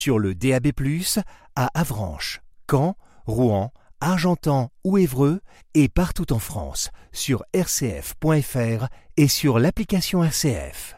sur le DAB+, à Avranches, Caen, Rouen, Argentan ou Évreux et partout en France sur rcf.fr et sur l'application RCF.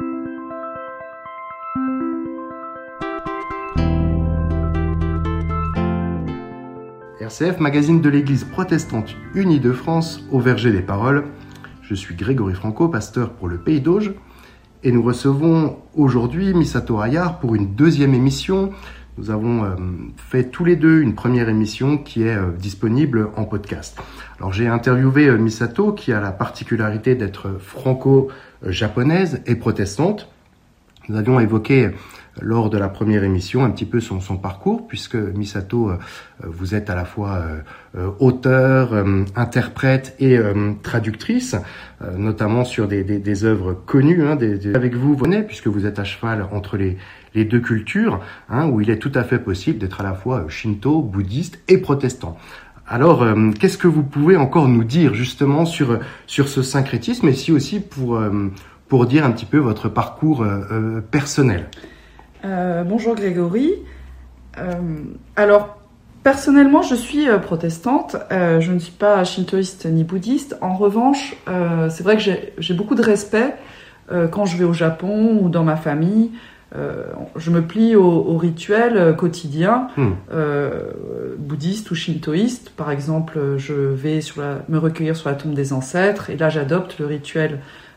RCF, magazine de l'Église protestante unie de France, au Verger des Paroles. Je suis Grégory Franco, pasteur pour le Pays d'Auge, et nous recevons aujourd'hui Misato Ayar pour une deuxième émission. Nous avons fait tous les deux une première émission qui est disponible en podcast. Alors j'ai interviewé Misato, qui a la particularité d'être franco-japonaise et protestante. Nous avions évoqué lors de la première émission un petit peu son parcours, puisque Misato, vous êtes à la fois auteur, interprète et traductrice, notamment sur des œuvres connues. Avec vous venez, puisque vous êtes à cheval entre les deux cultures, où il est tout à fait possible d'être à la fois shinto, bouddhiste et protestant. Alors, qu'est-ce que vous pouvez encore nous dire justement sur ce syncrétisme, et aussi pour dire un petit peu votre parcours personnel? Bonjour Grégory. Alors, personnellement, je suis protestante. Je ne suis pas shintoïste ni bouddhiste. En revanche, c'est vrai que j'ai beaucoup de respect quand je vais au Japon ou dans ma famille. Je me plie aux rituels quotidiens, bouddhistes ou shintoïstes. Par exemple, je vais me recueillir sur la tombe des ancêtres, et là j'adopte le rituel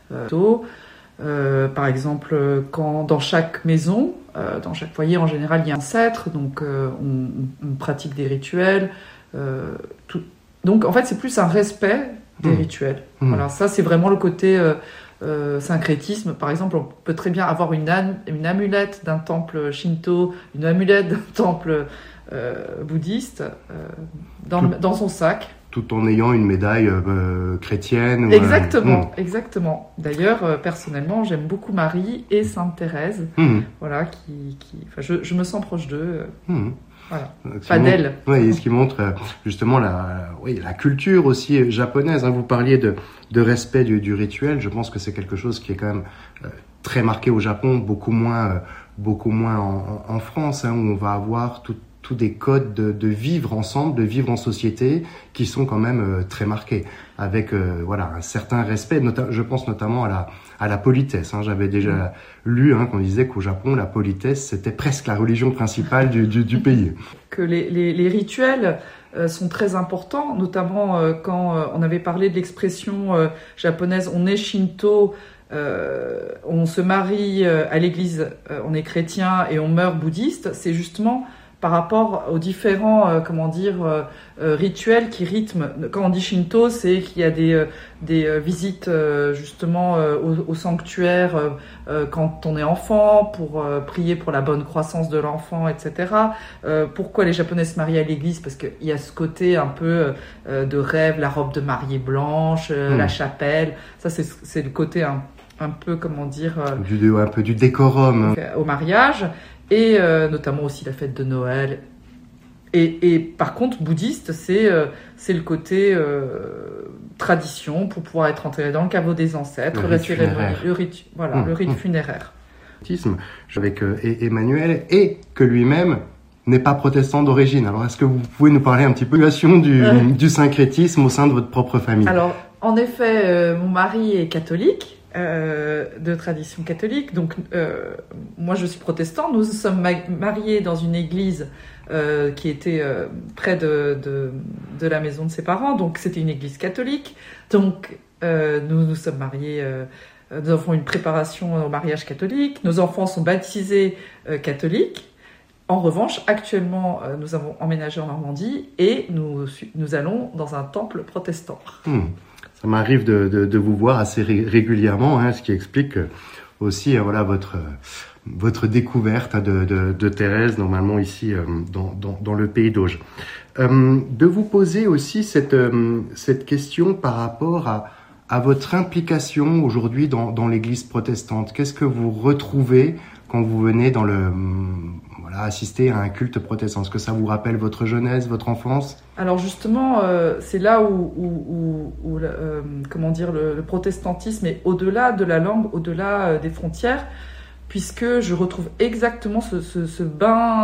par exemple, quand dans chaque maison, dans chaque foyer en général, il y a un ancêtre, donc on pratique des rituels. Donc en fait, c'est plus un respect des rituels. Voilà, ça c'est vraiment le côté syncrétisme. Par exemple, on peut très bien avoir une amulette d'un temple shinto, une amulette d'un temple bouddhiste dans son sac. Tout en ayant une médaille chrétienne. Exactement. D'ailleurs, personnellement, j'aime beaucoup Marie et Sainte Thérèse. Voilà, je me sens proche d'eux. Voilà, pas d'elle. Oui, ce qui montre justement la culture aussi japonaise. Vous parliez de respect du rituel. Je pense que c'est quelque chose qui est quand même très marqué au Japon, beaucoup moins en France, où on va avoir tous des codes de vivre ensemble, de vivre en société, qui sont quand même très marqués, avec un certain respect. Je pense notamment à la politesse. J'avais déjà lu qu'on disait qu'au Japon, la politesse, c'était presque la religion principale du pays. Que les rituels sont très importants, notamment quand on avait parlé de l'expression japonaise « on est shinto », on se marie à l'église, on est chrétien et on meurt bouddhiste. C'est justement par rapport aux différents rituels qui rythment. Quand on dit Shinto, c'est qu'il y a des visites justement au sanctuaire quand on est enfant, pour prier pour la bonne croissance de l'enfant, etc. Pourquoi les Japonais se marient à l'église? Parce qu'il y a ce côté un peu de rêve, la robe de mariée blanche, la chapelle. Ça, c'est le côté un peu, un peu du décorum. Au mariage. Et notamment aussi la fête de Noël. Et par contre, bouddhiste, c'est le côté tradition pour pouvoir être enterré dans le caveau des ancêtres, le rite funéraire. Avec Emmanuel, et que lui-même n'est pas protestant d'origine. Alors, est-ce que vous pouvez nous parler un petit peu du syncrétisme au sein de votre propre famille? Alors, en effet, mon mari est catholique. De tradition catholique, donc moi je suis protestant. Nous sommes mariés dans une église qui était près de la maison de ses parents, donc c'était une église catholique. Donc nous sommes mariés, nous avons une préparation au mariage catholique, nos enfants sont baptisés catholiques. En revanche, actuellement, nous avons emménagé en Normandie et nous allons dans un temple protestant. Ça m'arrive de vous voir assez régulièrement, ce qui explique aussi votre découverte de Thérèse, normalement ici dans le Pays d'Auge. De vous poser aussi cette question par rapport à votre implication aujourd'hui dans l'Église protestante. Qu'est-ce que vous retrouvez quand vous venez assister à un culte protestant? Est-ce que ça vous rappelle votre jeunesse, votre enfance? Alors justement, c'est là où le protestantisme est au-delà de la langue, au-delà des frontières, puisque je retrouve exactement ce bain